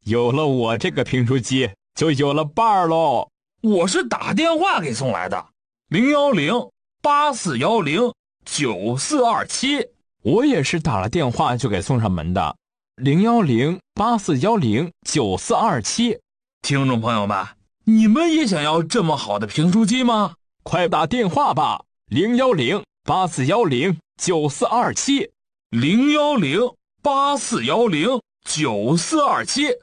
有了我这个评书机，就有了伴儿喽。 我是打电话给送来的，010-8410-9427。 我也是打了电话就给送上门的，010-8410-9427。 听众朋友们，你们也想要这么好的评书机吗？ 快打电话吧，010-8410-9427。 010-8410-9427。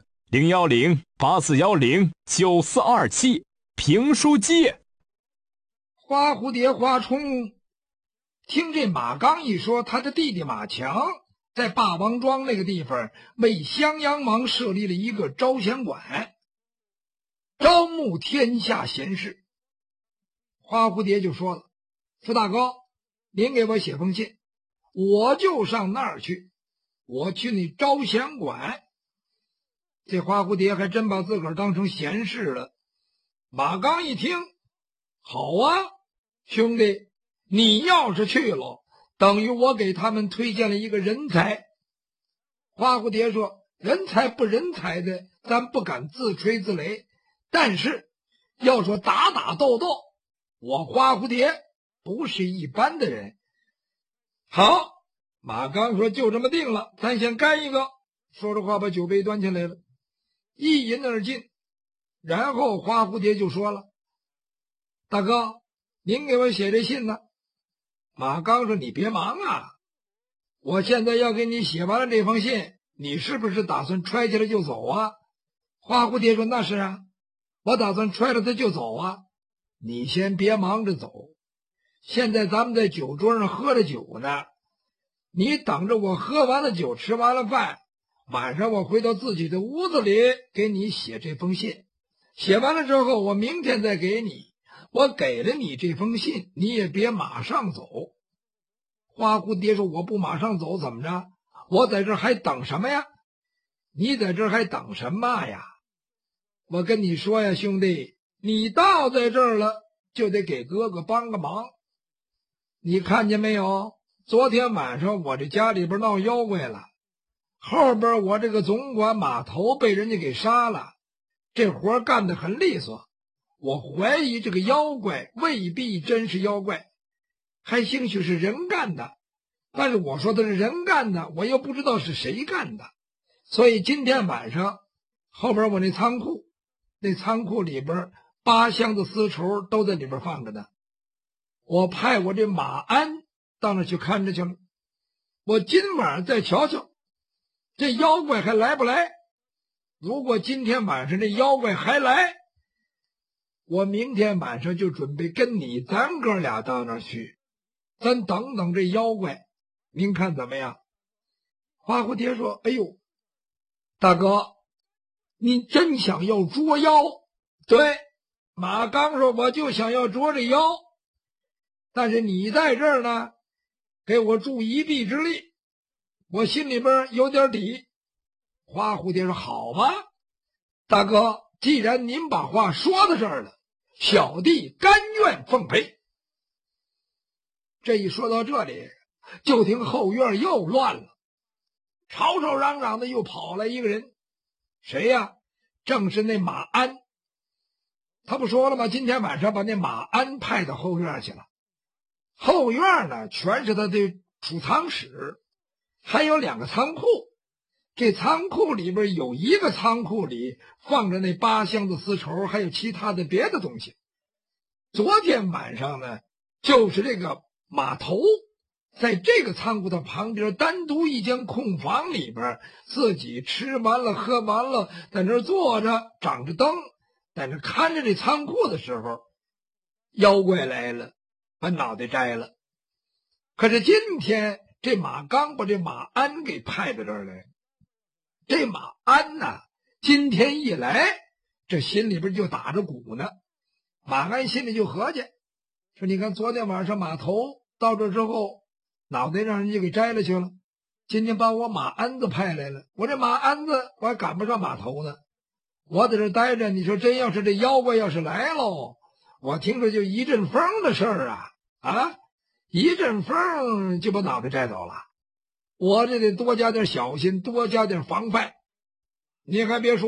010-8410-9427。评书机。 花蝴蝶、花冲听这马刚一说，他的弟弟马强在霸王庄那个地方为襄阳王设立了一个招贤馆，招募天下贤士。花蝴蝶就说了：“傅大哥，您给我写封信，我就上那儿去，我去那招贤馆。”这花蝴蝶还真把自个儿当成贤士了。马刚一听，好啊，兄弟，你要是去了，等于我给他们推荐了一个人才。花蝴蝶说：“人才不人才的，咱不敢自吹自擂，但是要说打打斗斗，我花蝴蝶不是一般的人。”好，马刚说：“就这么定了，咱先干一个。”说着话把酒杯端起来了，一饮而尽。然后花蝴蝶就说了：“大哥，您给我写这信呢。”马刚说：“你别忙啊，我现在要给你写完了这封信，你是不是打算揣起来就走啊？”花蝴蝶说：“那是啊，我打算揣着它就走啊。你先别忙着走，现在咱们在酒桌上喝着酒呢，你等着我喝完了酒，吃完了饭，晚上我回到自己的屋子里给你写这封信。写完了之后，我明天再给你。我给了你这封信，你也别马上走。”花蝴蝶说：“我不马上走怎么着？我在这儿还等什么呀？”“你在这儿还等什么呀？我跟你说呀，兄弟，你到在这儿了，就得给哥哥帮个忙。你看见没有？昨天晚上我这家里边闹妖怪了，后边我这个总管马头被人家给杀了，这活干得很利索。我怀疑这个妖怪未必真是妖怪，还兴许是人干的，但是我说的是人干的，我又不知道是谁干的。所以今天晚上后边我那仓库里边8箱子丝绸都在里边放着呢。我派我这马鞍到那去看着去了。我今晚上再瞧瞧这妖怪还来不来。如果今天晚上这妖怪还来，我明天晚上就准备跟你咱哥俩到那儿去，咱等等这妖怪，您看怎么样？”花蝴蝶说：“哎呦，大哥，你真想要捉妖？”“对。”马刚说：“我就想要捉这妖，但是你在这儿呢，给我助一臂之力，我心里边有点底。”花蝴蝶说：“好吧，大哥，既然您把话说到这儿了，小弟甘愿奉陪。”这一说到这里，就听后院又乱了，吵吵嚷嚷的又跑来一个人。谁呀？正是那马鞍。他不说了吗？今天晚上把那马鞍派到后院去了。后院呢，全是他的储藏室，还有2个仓库。这仓库里边有一个仓库里放着那8箱子丝绸，还有其他的别的东西。昨天晚上呢，就是这个马头在这个仓库的旁边单独一间空房里边，自己吃完了喝完了，在那儿坐着长着灯，在那看着这仓库的时候，妖怪来了，把脑袋摘了。可是今天这马刚把这马鞍给派到这儿来，这马鞍呢，今天一来，这心里边就打着鼓呢。马鞍心里就合计说：“你看昨天晚上马头到这之后，脑袋让人家给摘了去了，今天把我马鞍子派来了，我这马鞍子我还赶不上马头呢。我在这待着，你说真要是这妖怪要是来喽，我听着就一阵风的事儿啊，一阵风就把脑袋摘走了。我这得多加点小心，多加点防范。你还别说。”